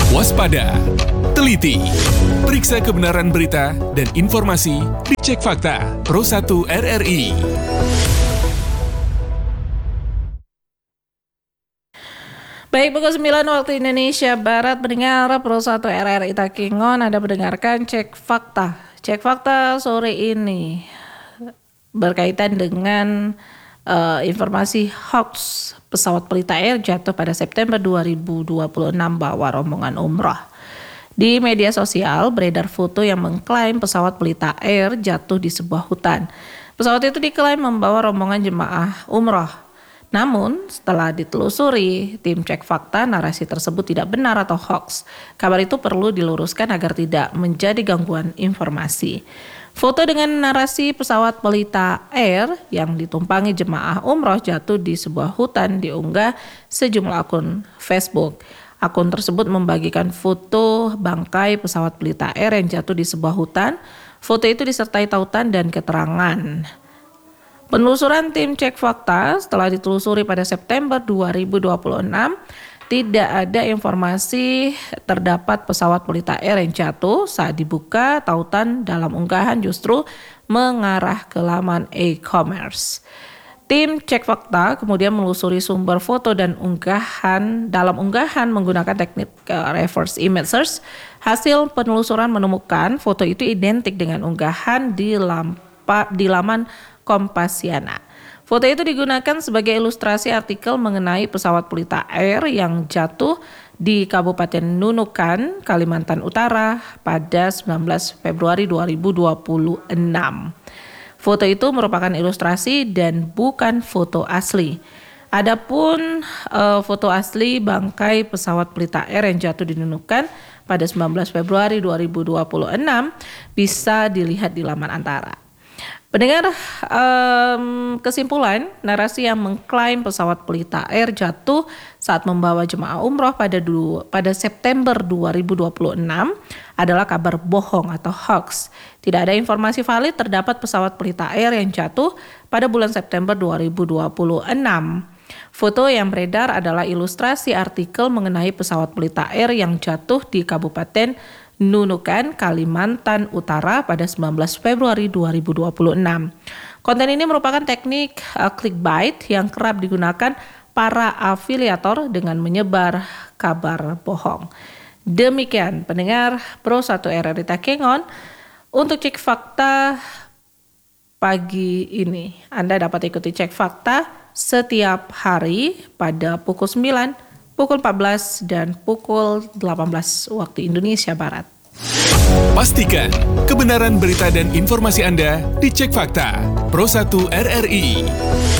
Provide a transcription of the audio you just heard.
Waspada, teliti, periksa kebenaran berita dan informasi di Cek Fakta Pro 1 RRI. Baik, pukul 9 waktu Indonesia Barat, pendengar Pro 1 RRI Takengon, Anda mendengarkan Cek Fakta. Cek Fakta sore ini berkaitan dengan informasi hoax pesawat Pelita Air jatuh pada September 2026 bawa rombongan umroh. Di media sosial beredar foto yang mengklaim pesawat Pelita Air jatuh di sebuah hutan. Pesawat itu diklaim membawa rombongan jemaah umroh. Namun setelah ditelusuri tim Cek Fakta, narasi tersebut tidak benar atau hoax. Kabar itu perlu diluruskan agar tidak menjadi gangguan informasi. Foto dengan narasi pesawat Pelita Air yang ditumpangi jemaah umroh jatuh di sebuah hutan diunggah sejumlah akun Facebook. Akun tersebut membagikan foto bangkai pesawat Pelita Air yang jatuh di sebuah hutan. Foto itu disertai tautan dan keterangan. Penelusuran tim Cek Fakta setelah ditelusuri pada September 2026, tidak ada informasi terdapat pesawat Pelita Air yang jatuh. Saat dibuka, tautan dalam unggahan justru mengarah ke laman e-commerce. Tim Cek Fakta kemudian menelusuri sumber foto dan unggahan. Dalam unggahan menggunakan teknik reverse image search, hasil penelusuran menemukan foto itu identik dengan unggahan di laman Kompasiana. Foto itu digunakan sebagai ilustrasi artikel mengenai pesawat Pelita Air yang jatuh di Kabupaten Nunukan, Kalimantan Utara pada 19 Februari 2026. Foto itu merupakan ilustrasi dan bukan foto asli. Adapun foto asli bangkai pesawat Pelita Air yang jatuh di Nunukan pada 19 Februari 2026 bisa dilihat di laman Antara. Pendengar, kesimpulan narasi yang mengklaim pesawat Pelita Air jatuh saat membawa jemaah umroh pada September 2026 adalah kabar bohong atau hoax. Tidak ada informasi valid terdapat pesawat Pelita Air yang jatuh pada bulan September 2026. Foto yang beredar adalah ilustrasi artikel mengenai pesawat Pelita Air yang jatuh di Kabupaten Nunukan, Kalimantan Utara pada 19 Februari 2026. Konten ini merupakan teknik clickbait yang kerap digunakan para afiliator dengan menyebar kabar bohong. Demikian pendengar Pro 1 RRI Takengon untuk Cek Fakta pagi ini. Anda dapat ikuti Cek Fakta setiap hari pada pukul 9, pukul 14 dan pukul 18 waktu Indonesia Barat. Pastikan kebenaran berita dan informasi Anda di Cek Fakta Pro 1 RRI.